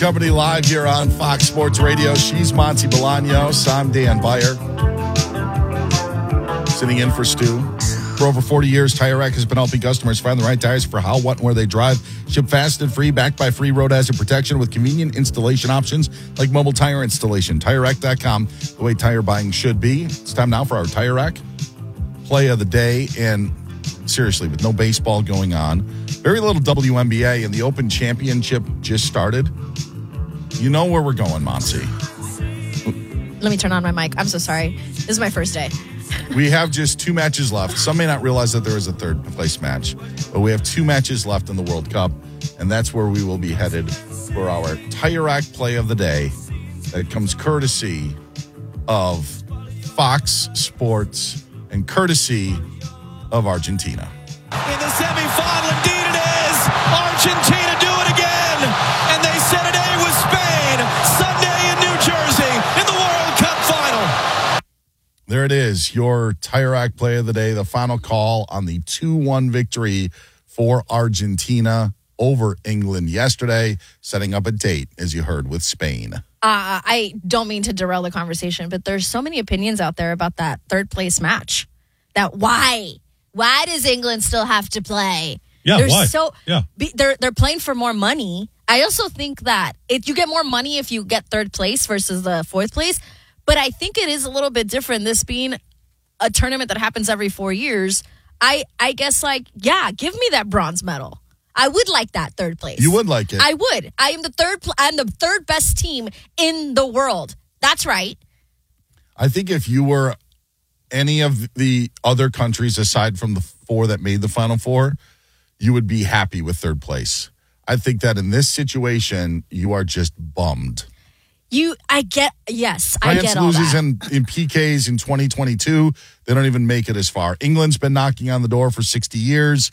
Company live here on Fox Sports Radio. She's Monty Bolaños. I'm Dan Beyer. Sitting in for Stu. For over 40 years, Tire Rack has been helping customers find the right tires for how, what, and where they drive. Ship fast and free, backed by free road hazard protection with convenient installation options like mobile tire installation. TireRack.com, the way tire buying should be. It's time now for our Tire Rack play of the day. And seriously, with no baseball going on, very little WNBA, and the Open Championship just started. You know where we're going, Monty. Let me turn on my mic. I'm so sorry. This is my first day. We have just 2 matches left. Some may not realize that there is a third place match, but we have 2 matches left in the World Cup, and that's where we will be headed for our Tire Rack play of the day. That comes courtesy of Fox Sports and courtesy of Argentina. In the semifinal, indeed it is. Argentina do it again, and they set it A with Spain Sunday in New Jersey in the World Cup final. There it is, your Tire Rack play of the day, the final call on the 2-1 victory for Argentina over England yesterday, setting up a date, as you heard, with Spain. I don't mean to derail the conversation, but there's so many opinions out there about that third place match. That why does England still have to play? Yeah, why? They're playing for more money. I also think that you get more money if you get third place versus the fourth place. But I think it is a little bit different, this being a tournament that happens every 4 years. I guess, give me that bronze medal. I would like that third place. You would like it? I would. I'm the third best team in the world. That's right. I think if you were any of the other countries aside from the 4 that made the Final Four, you would be happy with third place. I think that in this situation, you are just bummed. I get all that. France loses in PKs in 2022. They don't even make it as far. England's been knocking on the door for 60 years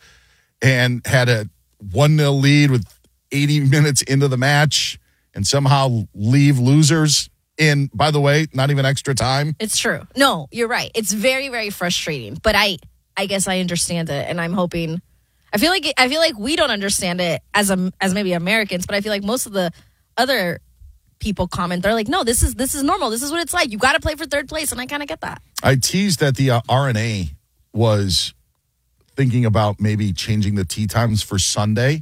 and had a 1-0 lead with 80 minutes into the match and somehow leave losers in, by the way, not even extra time. It's true. No, you're right. It's very, very frustrating. But I guess I understand it, and I'm hoping. I feel like we don't understand it as maybe Americans, but I feel like most of the other people comment, they're like, no, this is normal. This is what it's like. You got to play for third place, and I kind of get that. I teased that the RNA was thinking about maybe changing the tee times for Sunday,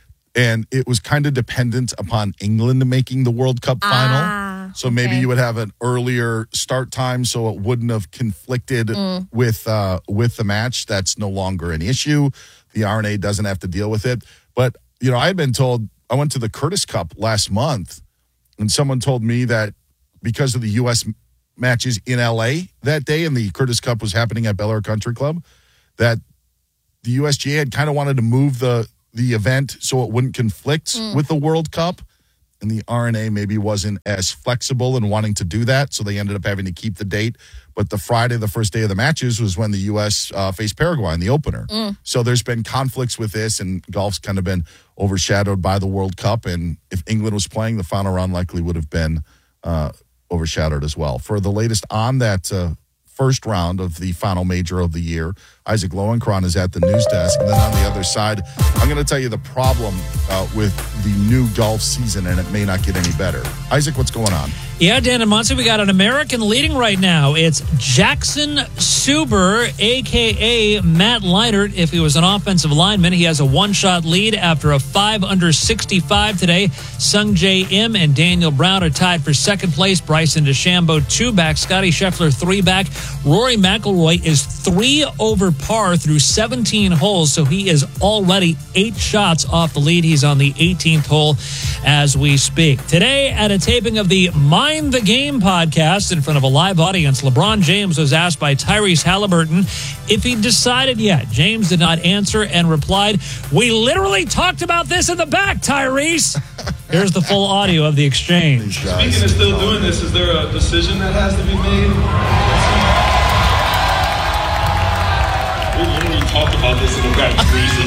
and it was kind of dependent upon England making the World Cup final. So maybe you would have an earlier start time, so it wouldn't have conflicted with the match. That's no longer an issue. The RNA doesn't have to deal with it. But I had been told, I went to the Curtis Cup last month, and someone told me that because of the U.S. matches in L.A. that day, and the Curtis Cup was happening at Bel Air Country Club, that the USGA had kind of wanted to move the event so it wouldn't conflict with the World Cup. And the RNA maybe wasn't as flexible in wanting to do that, so they ended up having to keep the date. But the Friday, the first day of the matches, was when the U.S. Faced Paraguay in the opener. So there's been conflicts with this, and golf's kind of been overshadowed by the World Cup. And if England was playing, the final round likely would have been overshadowed as well. For the latest on that first round of the final major of the year, Isaac Lowenkron is at the news desk. And then on the other side, I'm going to tell you the problem with the new golf season, and it may not get any better. Isaac, what's going on? Yeah, Dan and Monty, we got an American leading right now. It's Jackson Suber, a.k.a. Matt Leinart. If he was an offensive lineman, he has a one-shot lead after a 5 under 65 today. Sung Jae Im and Daniel Brown are tied for second place. Bryson DeChambeau, 2-back. Scotty Scheffler, 3-back. Rory McIlroy is 3 over par through 17 holes, so he is already 8 shots off the lead. He's on the 18th hole as we speak. Today, at a taping of the Mind the Game podcast in front of a live audience, LeBron James was asked by Tyrese Halliburton if he decided yet. James did not answer and replied, "We literally talked about this in the back, Tyrese." Here's the full audio of the exchange. Speaking of still doing this, is there a decision that has to be made? We literally talked about this in the back, Tyrese.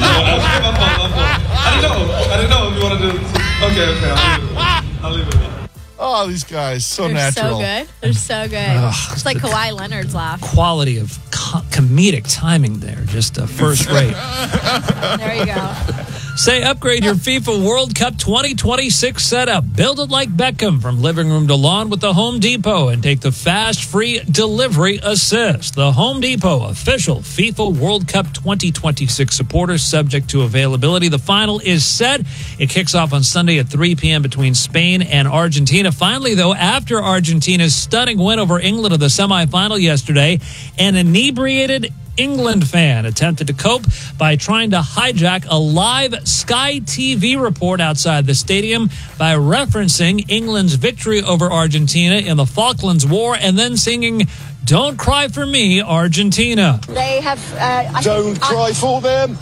I didn't know if you wanted to. Okay. I'll leave it alone. Oh, these guys, so They're natural. so good. They're so good. It's like Kawhi Leonard's laugh. Quality of comedic timing there, just first rate. There you go. Say upgrade your FIFA World Cup 2026 setup. Build it like Beckham from living room to lawn with the Home Depot and take the fast, free delivery assist. The Home Depot, official FIFA World Cup 2026 supporter, subject to availability. The final is set. It kicks off on Sunday at 3 p.m. between Spain and Argentina. Finally, though, after Argentina's stunning win over England in the semifinal yesterday, an inebriated England fan attempted to cope by trying to hijack a live Sky TV report outside the stadium by referencing England's victory over Argentina in the Falklands War and then singing "Don't Cry for Me, Argentina." They have... Don't cry for them,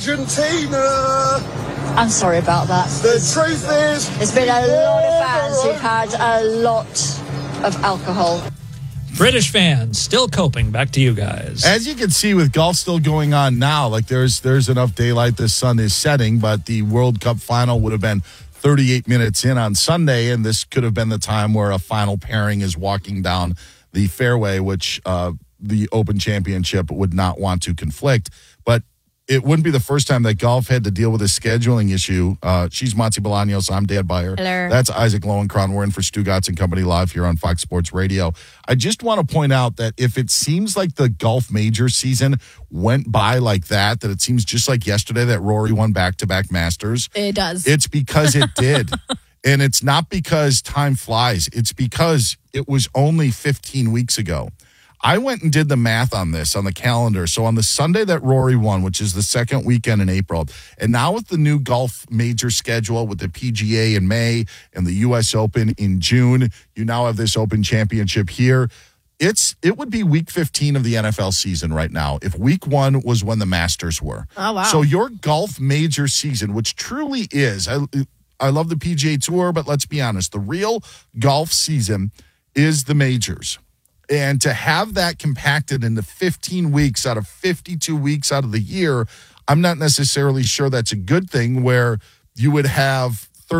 Argentina. I'm sorry about that. The truth is... There's been a lot of fans who've had a lot of alcohol. British fans still coping. Back to you guys. As you can see with golf still going on now, like there's enough daylight, the sun is setting, but the World Cup final would have been 38 minutes in on Sunday, and this could have been the time where a final pairing is walking down the fairway, which the Open Championship would not want to conflict. But it wouldn't be the first time that golf had to deal with a scheduling issue. She's Monty Bolaños. I'm Dan Beyer. Hello. That's Isaac Lowenkron. We're in for Stu Gatz and Company live here on Fox Sports Radio. I just want to point out that if it seems like the golf major season went by like that it seems just like yesterday that Rory won back-to-back Masters. It does. It's because it did. And it's not because time flies. It's because it was only 15 weeks ago. I went and did the math on this on the calendar. So on the Sunday that Rory won, which is the second weekend in April, and now with the new golf major schedule with the PGA in May and the U.S. Open in June, you now have this Open Championship here. It would be week 15 of the NFL season right now if week 1 was when the Masters were. Oh, wow. So your golf major season, which truly is, I love the PGA Tour, but let's be honest, the real golf season is the majors. And to have that compacted into 15 weeks out of 52 weeks out of the year, I'm not necessarily sure that's a good thing, where you would have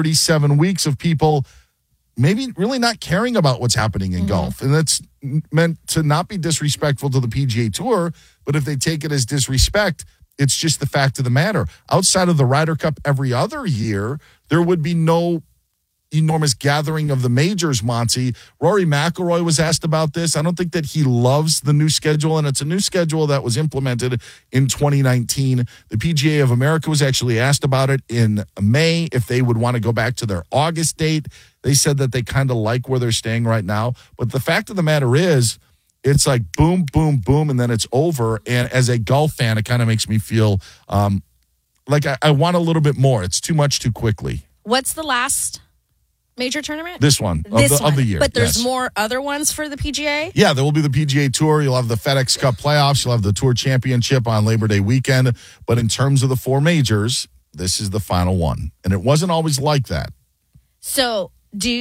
37 weeks of people maybe really not caring about what's happening in golf. And that's meant to not be disrespectful to the PGA Tour, but if they take it as disrespect, it's just the fact of the matter. Outside of the Ryder Cup every other year, there would be no enormous gathering of the majors, Monty. Rory McIlroy was asked about this. I don't think that he loves the new schedule, and it's a new schedule that was implemented in 2019. The PGA of America was actually asked about it in May, if they would want to go back to their August date. They said that they kind of like where they're staying right now. But the fact of the matter is, it's like boom, boom, boom, and then it's over. And as a golf fan, it kind of makes me feel like I want a little bit more. It's too much too quickly. What's the last major tournament? This one of the year. But there's yes. more other ones for the PGA? Yeah, there will be the PGA Tour. You'll have the FedEx Cup playoffs. You'll have the Tour Championship on Labor Day weekend. But in terms of the 4 majors, this is the final one. And it wasn't always like that. So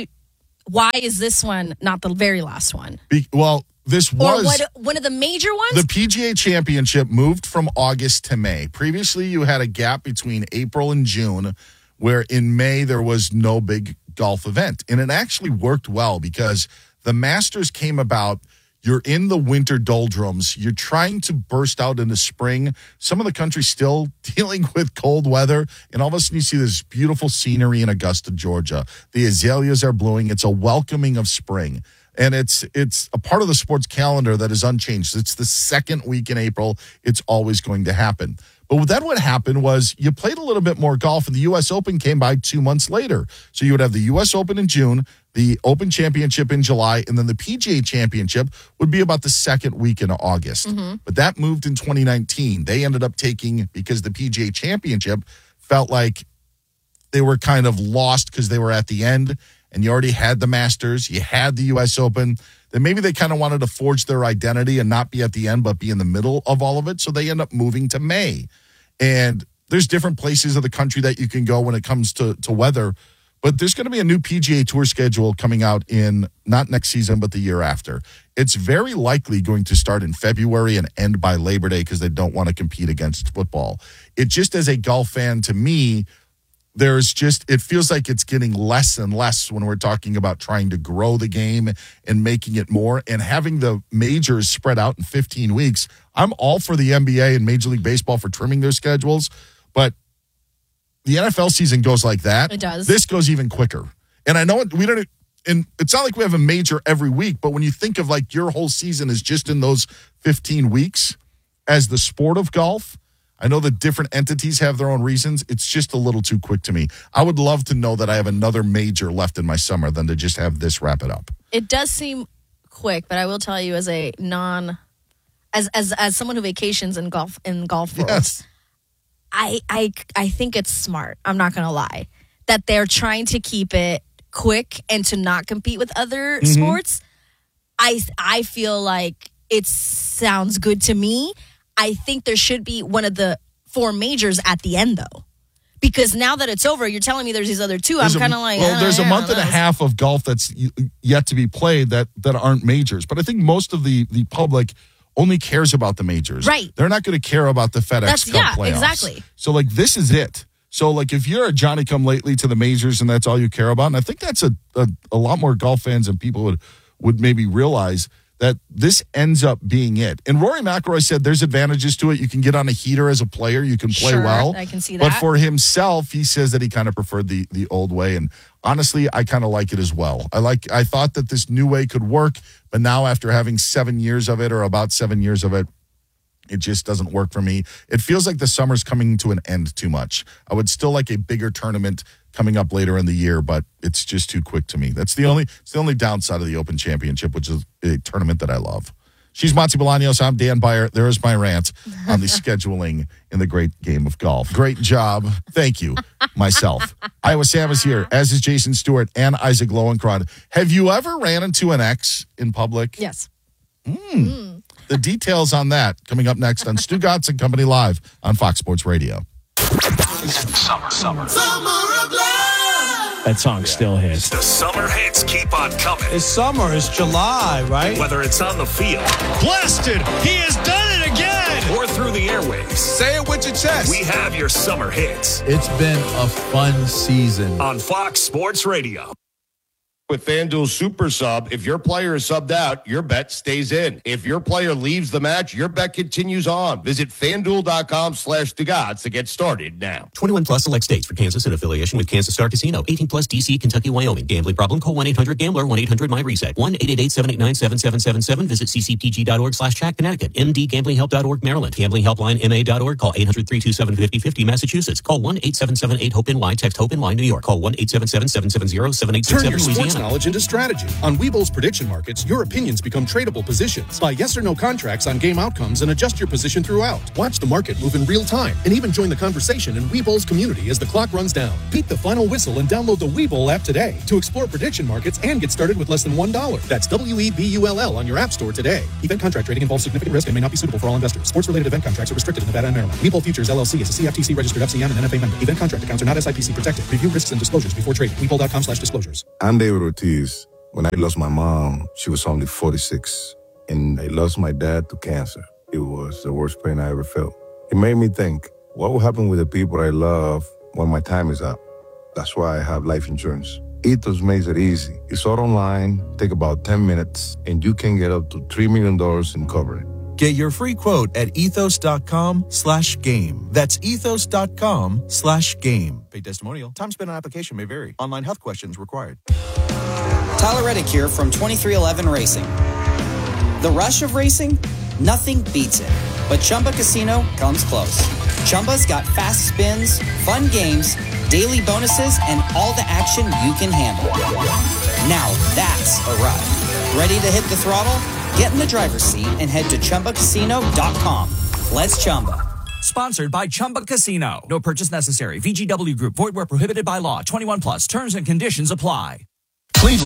why is this one not the very last one? This Or was one of the major ones? the PGA Championship moved from August to May. Previously, you had a gap between April and June, where in May there was no big golf event. And it actually worked well because the Masters came about. You're in the winter doldrums. You're trying to burst out into spring. Some of the country's still dealing with cold weather. And all of a sudden you see this beautiful scenery in Augusta, Georgia. The azaleas are blooming. It's a welcoming of spring. And it's a part of the sports calendar that is unchanged. It's the second week in April. It's always going to happen. But then what happened was you played a little bit more golf, and the U.S. Open came by 2 months later. So you would have the U.S. Open in June, the Open Championship in July, and then the PGA Championship would be about the second week in August. Mm-hmm. But that moved in 2019. They ended up taking, because the PGA Championship felt like they were kind of lost because they were at the end, and you already had the Masters, you had the U.S. Open. Then maybe they kind of wanted to forge their identity and not be at the end, but be in the middle of all of it. So they end up moving to May. And there's different places of the country that you can go when it comes to weather. But there's going to be a new PGA Tour schedule coming out in not next season, but the year after. It's very likely going to start in February and end by Labor Day because they don't want to compete against football. It just, as a golf fan, to me, it feels like it's getting less and less when we're talking about trying to grow the game and making it more, and having the majors spread out in 15 weeks. I'm all for the NBA and Major League Baseball for trimming their schedules, but the NFL season goes like that. It does. This goes even quicker. And I know we don't. And it's not like we have a major every week, but when you think of like your whole season is just in those 15 weeks as the sport of golf, I know that different entities have their own reasons. It's just a little too quick to me. I would love to know that I have another major left in my summer than to just have this wrap it up. It does seem quick, but I will tell you as a as someone who vacations in golf world, Yes. I think it's smart. I'm not going to lie that they're trying to keep it quick and to not compete with other sports. I feel like it sounds good to me. I think there should be one of the 4 majors at the end though, because now that it's over, you're telling me there's these other 2. I'm kind of like, there's a month and a half of golf that's yet to be played that aren't majors. But I think most of the public only cares about the majors. Right. They're not going to care about the FedEx Cup playoffs. Exactly. So, like, this is it. So, like, if you're a Johnny-come-lately to the majors and that's all you care about, and I think that's a lot more golf fans and people would maybe realize that this ends up being it. And Rory McIlroy said there's advantages to it. You can get on a heater as a player. You can play well. I can see that. But for himself, he says that he kind of preferred the old way. And honestly, I kind of like it as well. I thought that this new way could work, but now after having 7 years of it, or about 7 years of it, it just doesn't work for me. It feels like the summer's coming to an end too much. I would still like a bigger tournament coming up later in the year, but it's just too quick to me. It's the only downside of the Open Championship, which is a tournament that I love. She's Monty Bolaños. I'm Dan Beyer. There is my rant on the scheduling in the great game of golf. Great job. Thank you, myself. Iowa Sam is here, as is Jason Stewart and Isaac Lowenkron. Have you ever ran into an ex in public? Yes. The details on that coming up next on Stu Gatz and Company Live on Fox Sports Radio. Summer of love. That song still hits. The summer hits keep on coming. It's summer. It's July, right? Whether it's on the field. Blasted. He has done it again. Or through the airwaves. Say it with your chest. We have your summer hits. It's been a fun season. On Fox Sports Radio. With FanDuel Super Sub, if your player is subbed out, your bet stays in. If your player leaves the match, your bet continues on. Visit FanDuel.com/thegods to get started now. 21 plus select states for Kansas in affiliation with Kansas Star Casino. 18 plus DC, Kentucky, Wyoming. Gambling problem? Call 1-800-GAMBLER. 1-800-MY-RESET. 1-888-789-7777. Visit ccpg.org/chat. Connecticut. mdgamblinghelp.org. Maryland. gamblinghelplinema.org. Call 800-327-5050. Massachusetts. Call 1-877-8-HOPE-NY. Text HOPE-NY. New York. Call 1-877-770-7867. Turn your Louisiana. sports knowledge into strategy. On Webull's prediction markets, your opinions become tradable positions. Buy yes or no contracts on game outcomes and adjust your position throughout. Watch the market move in real time and even join the conversation in Webull's community as the clock runs down. Beat the final whistle and download the Webull app today to explore prediction markets and get started with less than $1. That's WEBULL on your app store today. Event contract trading involves significant risk and may not be suitable for all investors. Sports-related event contracts are restricted in Nevada and Maryland. Webull Futures LLC is a CFTC registered FCM and NFA member. Event contract accounts are not SIPC protected. Review risks and disclosures before trading. Webull.com/disclosures. I'm David Ortiz. When I lost my mom, she was only 46, and I lost my dad to cancer. It was the worst pain I ever felt. It made me think, what will happen with the people I love when my time is up? That's why I have life insurance. Ethos makes it easy. It's all online, take about 10 minutes, and you can get up to $3 million in coverage. Get your free quote at ethos.com/game. That's ethos.com/game. Paid testimonial. Time spent on application may vary. Online health questions required. Tyler Reddick here from 2311 Racing. The rush of racing? Nothing beats it. But Chumba Casino comes close. Chumba's got fast spins, fun games, daily bonuses, and all the action you can handle. Now that's a ride. Ready to hit the throttle? Get in the driver's seat and head to ChumbaCasino.com. Let's Chumba. Sponsored by Chumba Casino. No purchase necessary. VGW Group. Void where prohibited by law. 21 plus. Terms and conditions apply. Please.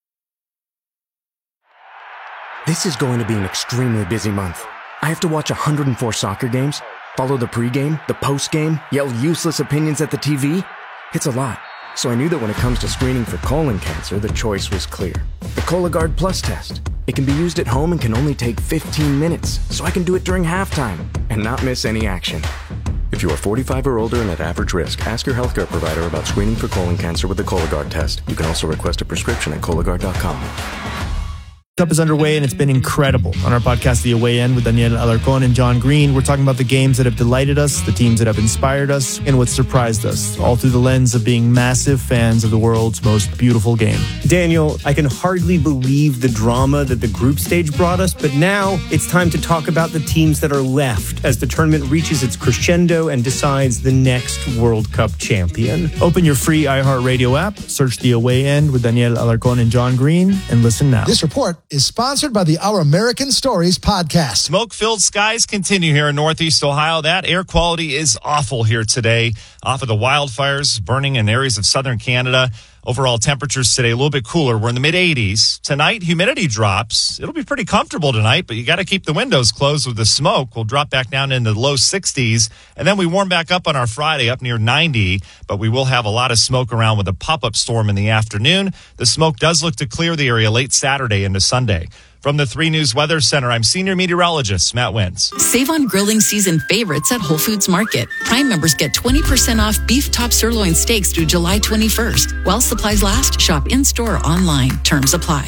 This is going to be an extremely busy month. I have to watch 104 soccer games, follow the pregame, the postgame, yell useless opinions at the TV. It's a lot. So I knew that when it comes to screening for colon cancer, the choice was clear. The Cologuard Plus test. It can be used at home and can only take 15 minutes, so I can do it during halftime and not miss any action. If you are 45 or older and at average risk, ask your healthcare provider about screening for colon cancer with the Cologuard test. You can also request a prescription at Cologuard.com. Cup is underway and it's been incredible. On our podcast, The Away End, with Daniel Alarcón and John Green, we're talking about the games that have delighted us, the teams that have inspired us, and what surprised us, all through the lens of being massive fans of the world's most beautiful game. Daniel, I can hardly believe the drama that the group stage brought us, but now it's time to talk about the teams that are left as the tournament reaches its crescendo and decides the next World Cup champion. Open your free iHeartRadio app, search The Away End with Daniel Alarcón and John Green, and listen now. This report is sponsored by the Our American Stories podcast. Smoke-filled skies continue here in Northeast Ohio. That air quality is awful here today. Off of the wildfires burning in areas of southern Canada. Overall temperatures today a little bit cooler. We're in the mid-80s. Tonight, humidity drops. It'll be pretty comfortable tonight, but you got to keep the windows closed with the smoke. We'll drop back down into the low 60s, and then we warm back up on our Friday up near 90, but we will have a lot of smoke around with a pop-up storm in the afternoon. The smoke does look to clear the area late Saturday into Sunday. From the 3 News Weather Center, I'm senior meteorologist Matt Wentz. Save on grilling season favorites at Whole Foods Market. Prime members get 20% off beef top sirloin steaks through July 21st. While supplies last, shop in-store or online. Terms apply.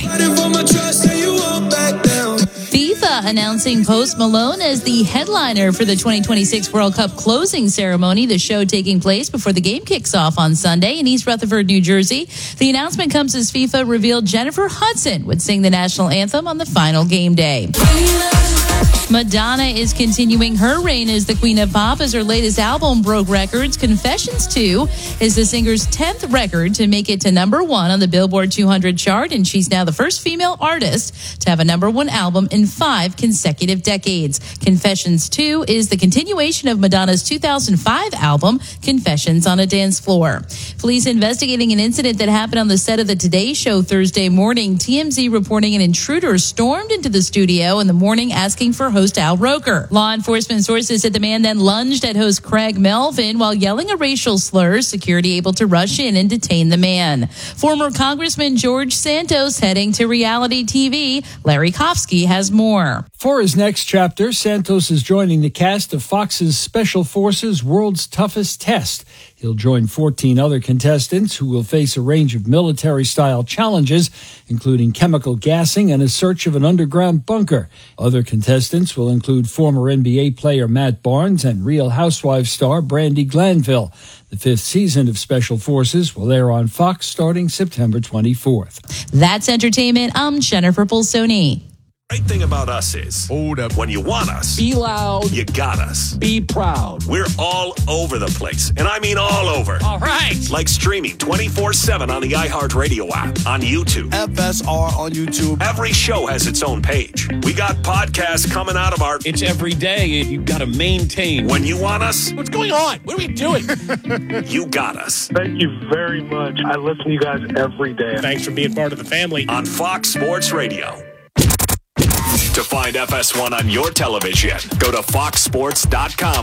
FIFA announcing Post Malone as the headliner for the 2026 World Cup closing ceremony, the show taking place before the game kicks off on Sunday in East Rutherford, New Jersey. The announcement comes as FIFA revealed Jennifer Hudson would sing the national anthem on the final game day. Madonna is continuing her reign as the Queen of Pop as her latest album broke records. Confessions 2 is the singer's 10th record to make it to number 1 on the Billboard 200 chart, and she's now the first female artist to have a number 1 album in 5 consecutive decades. Confessions 2 is the continuation of Madonna's 2005 album, Confessions on a Dance Floor. Police investigating an incident that happened on the set of the Today Show Thursday morning. TMZ reporting an intruder stormed into the studio in the morning asking for host Al Roker. Law enforcement sources said the man then lunged at host Craig Melvin while yelling a racial slur. Security able to rush in and detain the man. Former Congressman George Santos heading to reality TV. Larry Kofsky has more. For his next chapter, Santos is joining the cast of Fox's Special Forces World's Toughest Test. He'll join 14 other contestants who will face a range of military-style challenges, including chemical gassing and a search of an underground bunker. Other contestants will include former NBA player Matt Barnes and Real Housewives star Brandi Glanville. The 5th season of Special Forces will air on Fox starting September 24th. That's entertainment. I'm Jennifer Pulsoni. Great thing about us is, hold up, when you want us, be loud, you got us. Be proud. We're all over the place, and I mean all over. All right. Like streaming 24/7 on the iHeartRadio app, on YouTube. FSR on YouTube. Every show has its own page. We got podcasts coming out of our... It's every day. You've got to maintain. When you want us... What's going on? What are we doing? You got us. Thank you very much. I listen to you guys every day. Thanks for being part of the family. On Fox Sports Radio. To find FS1 on your television, go to foxsports.com.